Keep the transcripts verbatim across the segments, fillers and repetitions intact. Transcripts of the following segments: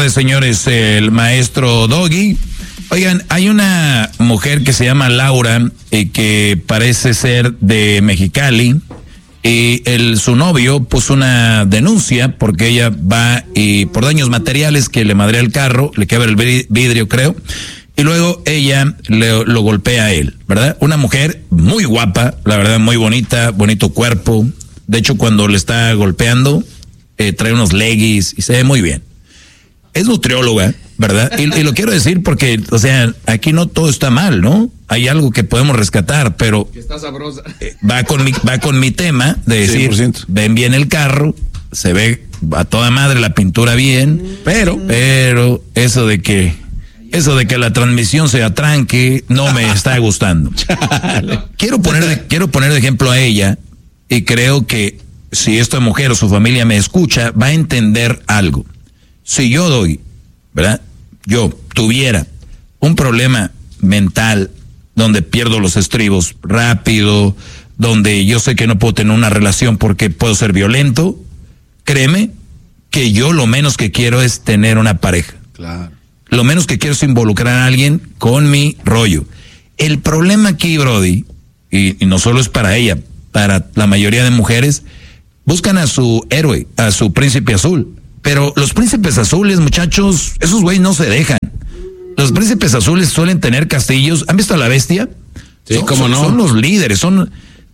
señores, señores, el maestro Doggy. Oigan, hay una mujer que se llama Laura, eh, que parece ser de Mexicali, y el, su novio puso una denuncia porque ella va y por daños materiales que le madrea el carro, le quebra el vidrio, creo, y luego ella le, lo golpea a él, ¿verdad? Una mujer muy guapa, la verdad, muy bonita, bonito cuerpo. De hecho, cuando le está golpeando, eh, trae unos leggings y se ve muy bien. Es nutrióloga, ¿verdad? Y, y lo quiero decir porque, o sea, aquí no todo está mal, ¿no? Hay algo que podemos rescatar, pero... Que está sabrosa. Eh, va con mi, va con mi tema de decir, cien por ciento. Ven bien el carro, se ve a toda madre la pintura bien, pero, pero, eso de que, eso de que la transmisión se atranque, no me está gustando. Quiero poner de, quiero poner de ejemplo a ella, y creo que si esta mujer o su familia me escucha, va a entender algo. Si yo doy, ¿verdad? Yo tuviera un problema mental donde pierdo los estribos rápido, donde yo sé que no puedo tener una relación porque puedo ser violento, créeme que yo lo menos que quiero es tener una pareja. Claro. Lo menos que quiero es involucrar a alguien con mi rollo. El problema aquí, Brody, y, y no solo es para ella, para la mayoría de mujeres, buscan a su héroe, a su príncipe azul. Pero los príncipes azules, muchachos, esos güeyes no se dejan. Los príncipes azules suelen tener castillos. ¿Han visto a La Bestia? Sí, son, cómo son, no. Son los líderes, son...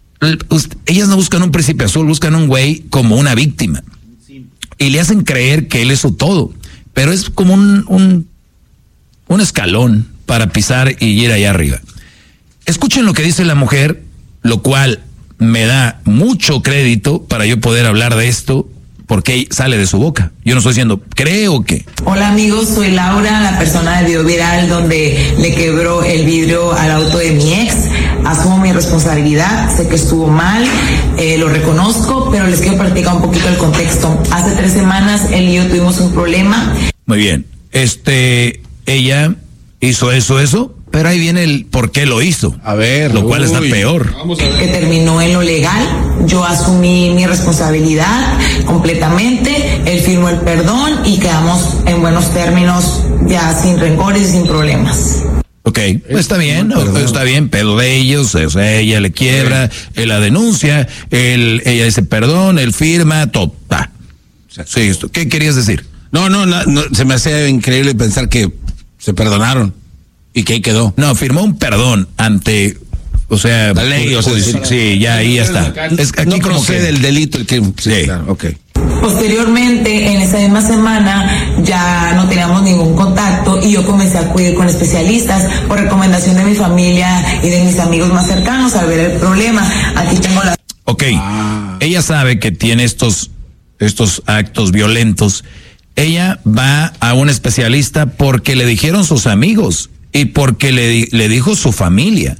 Ellas no buscan un príncipe azul, buscan un güey como una víctima. Y le hacen creer que él es su todo. Pero es como un, un, un escalón para pisar y ir allá arriba. Escuchen lo que dice la mujer, lo cual me da mucho crédito para yo poder hablar de esto, porque sale de su boca. Yo no estoy diciendo, creo que. Hola amigos, soy Laura, la persona del video viral donde le quebró el vidrio al auto de mi ex. Asumo mi responsabilidad, sé que estuvo mal, eh, lo reconozco, pero les quiero platicar un poquito el contexto. Hace tres semanas él y yo tuvimos un problema. Muy bien, este, ella hizo eso, eso, pero ahí viene el por qué lo hizo. A ver, lo cual uy. está peor. Vamos a ver. Que terminó en lo legal, yo asumí mi responsabilidad completamente, él firmó el perdón y quedamos en buenos términos, ya sin rencores y sin problemas. Ok, pues está bien, no, está bien, pedo de ellos, o sea, ella le quiebra, él la denuncia, él, ella dice perdón, él firma, todo. Ah. Sí, esto. ¿Qué querías decir? No, no, no, no, se me hace increíble pensar que se perdonaron y que ahí quedó. No, firmó un perdón ante, o sea, la ley, o sea, pues, sí, sí, ya ahí está. Es aquí no como procede que el delito, el que, sí, Sí. claro, ok. Posteriormente, en esa misma semana, ya no teníamos ningún contacto y yo comencé a acudir con especialistas por recomendación de mi familia y de mis amigos más cercanos al ver el problema. Aquí tengo la... Ok, Ah. ella sabe que tiene estos, estos actos violentos. Ella va a un especialista porque le dijeron sus amigos y porque le, le dijo su familia.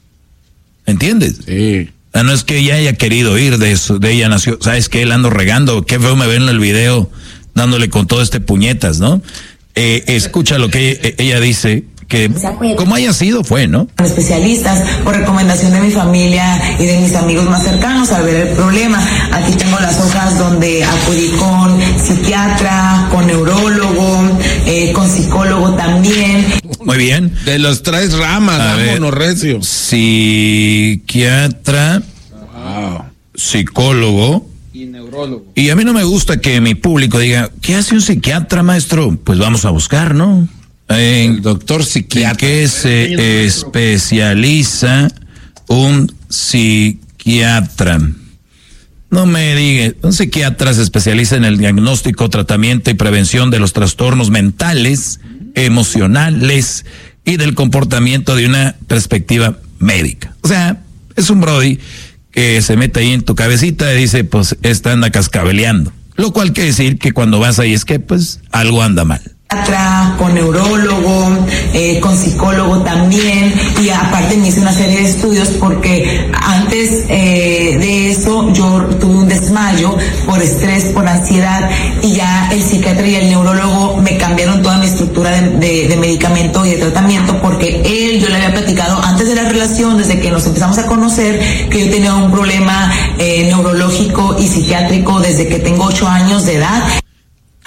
¿Entiendes? Sí. Ah, no es que ella haya querido ir, de eso, de ella nació. ¿Sabes qué? Él ando regando. Qué feo me ven en el video dándole con todo este puñetas, ¿no? Eh, escucha lo que ella, ella dice, que como haya sido, fue, ¿no? especialistas por recomendación de mi familia y de mis amigos más cercanos al ver el problema. Aquí tengo las hojas donde acudí con psiquiatra, con neurólogo, eh, con psicólogo también. Muy bien. De los tres ramas, A ver. vámonos recio. Psiquiatra, Wow. psicólogo. Y neurólogo. Y a mí no me gusta que mi público diga, ¿qué hace un psiquiatra, maestro? Pues vamos a buscar, ¿no? En El doctor ¿en psiquiatra. qué se especializa un psiquiatra? No me diga, un psiquiatra se especializa en el diagnóstico, tratamiento y prevención de los trastornos mentales, emocionales y del comportamiento de una perspectiva médica. O sea, es un brody que se mete ahí en tu cabecita y dice, pues, esta anda cascabeleando. Lo cual quiere decir que cuando vas ahí es que, pues, algo anda mal. Con neurólogo, eh, con psicólogo también, y aparte me hice una serie de estudios porque antes eh, de eso yo tuve un desmayo por estrés, por ansiedad, y ya el psiquiatra y el neurólogo me cambiaron toda mi estructura de, de, de medicamento y de tratamiento, porque él, yo le había platicado antes de la relación, desde que nos empezamos a conocer, que yo tenía un problema eh, neurológico y psiquiátrico desde que tengo ocho años de edad.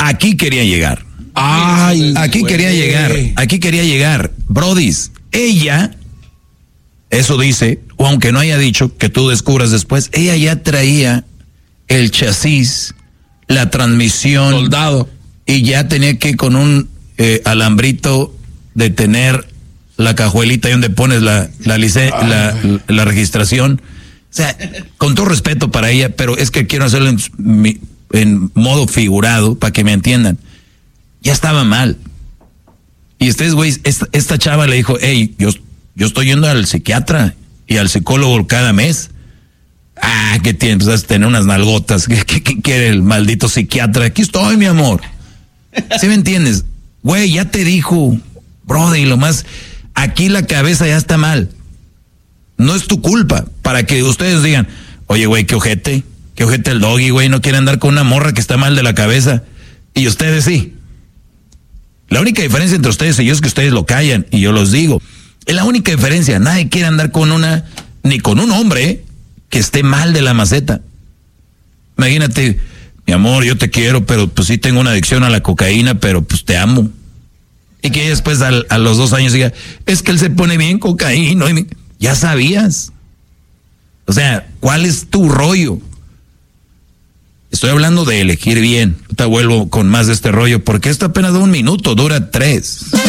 aquí quería llegar. Ay, aquí güey. quería llegar. Aquí quería llegar. Brodis, ella, eso dice, o aunque no haya dicho, que tú descubras después, ella ya traía el chasis, la transmisión. Soldado. Y ya tenía que con un eh, alambrito detener la cajuelita ahí donde pones la, la, lice, la, la registración. O sea, con todo respeto para ella, pero es que quiero hacerlo en, en modo figurado para que me entiendan. Ya estaba mal. Y ustedes, güey, esta, esta chava le dijo, hey, yo, yo estoy yendo al psiquiatra y al psicólogo cada mes. Ah, ¿qué tienes? Pues tener unas nalgotas. ¿Qué, qué, qué quiere el maldito psiquiatra? Aquí estoy, mi amor. ¿Sí me entiendes? Güey, ya te dijo, brother, y lo más, aquí la cabeza ya está mal. No es tu culpa. Para que ustedes digan, oye, güey, qué ojete, qué ojete el Doggy, güey, no quiere andar con una morra que está mal de la cabeza. Y ustedes sí. La única diferencia entre ustedes y yo es que ustedes lo callan, y yo los digo. Es la única diferencia. Nadie quiere andar con una, ni con un hombre, ¿eh? Que esté mal de la maceta. Imagínate, mi amor, yo te quiero, pero pues sí tengo una adicción a la cocaína, pero pues te amo. Y que después al, a los dos años diga, es que él se pone bien cocaína. Y me... Ya sabías. O sea, ¿cuál es tu rollo? Estoy hablando de elegir bien. Te vuelvo con más de este rollo, porque esto apenas da un minuto, dura tres.